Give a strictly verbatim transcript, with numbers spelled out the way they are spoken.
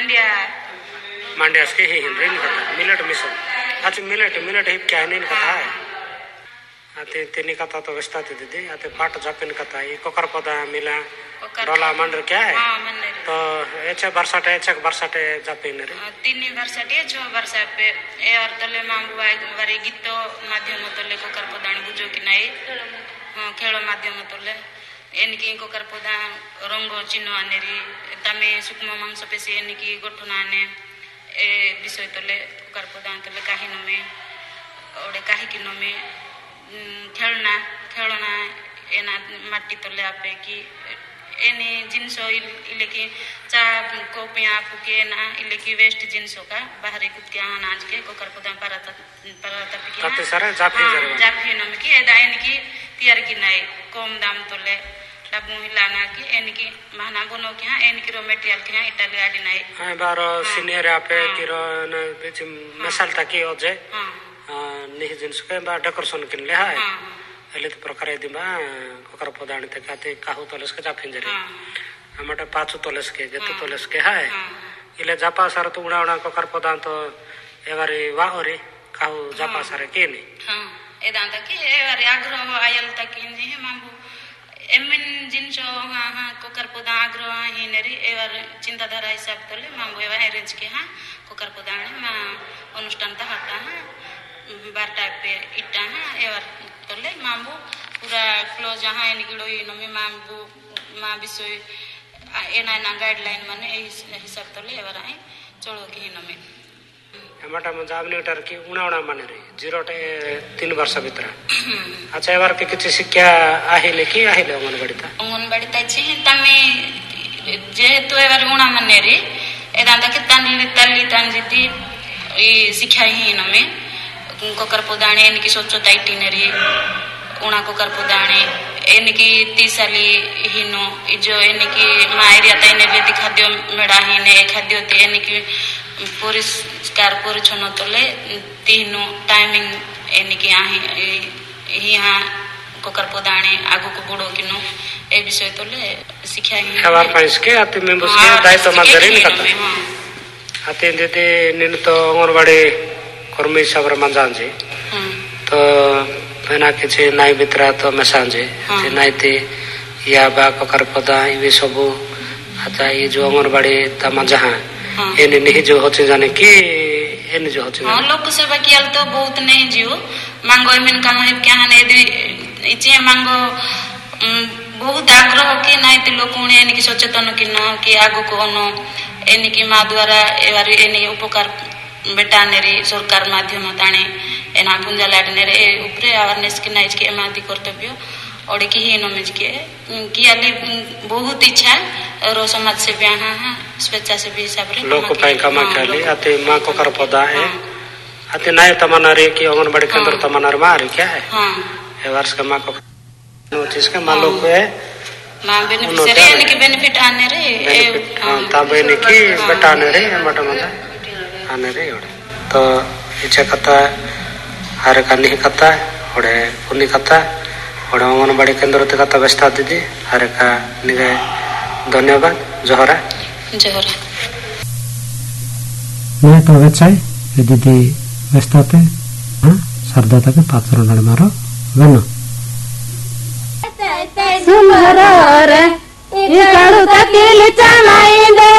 मांडिया मांडिया के ही हिंद्री नहीं कथा मिलेट मिशन अच्छा मिलेट मिलेट हिप क्या नहीं कथा है आते तेनी कथा तो व्यस्ता थे दीदी आते पाट जापिन कथा ये कोकर पदा मिला डोला मंडर क्या है तो एचे बरसाटे एचे बरसाटे जापिन रे तीन बरसाटे जो बरसा पे ए और तले मांगु वारी गीतो माध्यम तले कोकर पदाण बुझो कि नाही खेल माध्यम तले एनकी कोकर पदा रंग चिन्ह आनेरी तमे सूक्ष्म मांस पेशी एनकी गठन आने ए विषय तले कोकर पदा तले काही नमे ओडे काही कि नमे खेलना खेलना एना माटी तले आपे की एनी जिनसो इले की चा कोपिया पुके ना इले की वेस्ट जिनसो का बाहरी कुछ के अनाज के कोकर पदा परत परत पिके कते सारे जाफी जरे जाफी नम की एदा एनकी तैयार की नाही कम दाम तले डबु हिलाना की एनकी महना गोनो के एनकी रो मटेरियल के इटाली आडी नाही हां बारो सीनियर आपे की रो न बेच मसाल तकी होजे हां नहीं जिनसो के बा डेकोरेशन किन ले है एले तो प्रकार दिबा कोकर पदाणी ते काते काहू तलस के जाफिन जरे हमटे पाचू तलस के जते तलस के है इले जापा सार तो उड़ा उड़ा कोकर पदा तो एवारी वाहरे काहू जापा सारे के नहीं हां एदांत के एवारी आग्रह आयल तक इन हे मांगू एमन जिनसो हां हां कोकर पदा आग्रह हिनेरी एवार चिंताधारा हिसाब तले मांगू एवा अरेंज के हां कोकर पदाणी मा अनुष्ठान ता हटा हां बारटा पे इटा हां एवार तले मांबू पूरा क्लोज जहाँ एनकिड़ो नमी मांबू मा विषय एना ना गाइडलाइन माने ए हिसाब तले एवरा है चलो की नमी हमाटा म जाबनी टर की उना उना माने रे जीरो टे तीन वर्ष भीतर अच्छा एबार के किछि शिक्षा आहिले की आहिले अंगनबाड़ी ता अंगनबाड़ी ता छी तमे जे तो एबार उना माने रे एदांत के तानली ताली तानजिती ई शिक्षा ही नमे कोकर पदाणे एनकी सोचो ताइटी नरी उना कोकर पदाणे एनकी तीसाली हिनो जो एनकी मा एरिया तैने बेदी खाद्य मेडा हिने खाद्य ते एनकी परिष्कार परिच्छन्न तले तीनो टाइमिंग एनकी आही हिया कोकर पदाणे आगु को बडो किनो ए विषय तले शिक्षा ही खबर पाइस के आते मेंबर्स के दायित्व मंजूरी नहीं करता आते देते निन तो अंगनबाड़ी कर्मी सबर मंजान जी तो बिना किसी नाई बितरा तो मसान जी नाई थी या बा कोकर पदा ये सब आता ये जो अंगनबाड़ी तमा जहाँ ये नहीं जो होते जाने की ये नहीं जो होते हाँ लोग सेवा किया तो बहुत नहीं जियो मांगो इमन काम है क्या है यदि इचे मांगो बहुत आग्रह के नाई तो लोग उन्हें इनकी सचेतन की न कि आगो को नो इनकी माँ द्वारा एवारी इन्हीं उपकार बेटा नेरी सरकार माध्यम ताणे एना पुंजा लाडने रे ऊपरे अवेयरनेस के नाइज के एमादी कर्तव्य और की ही नमेज के कियाली बहुत इच्छा और समाज से ब्याह हां स्वेच्छा से भी हिसाब रे लोक पाई कमा खाली आते मां को कर पदा है आते नाय तमना रे की अंगनबाड़ी केंद्र तमना रे मार क्या है हां ए वर्ष का मां को नोटिस के मान लो है मां बेनिफिशियरी यानी कि बेनिफिट आने रे हां तबे ने की बेटा ने रे मटा मटा आने रे तो इच्छा कथा हर का नहीं कथा ओडे पुनी कथा ओडे अंगनबाड़ी केंद्र ते कथा व्यवस्था दीदी हर का निगे धन्यवाद जोहरा जोहरा मैं तो वेचाय दीदी व्यवस्था ते हां सरदाता के पात्र नड मारो गनो सुमरर ये काडू ता तिल चनाई दे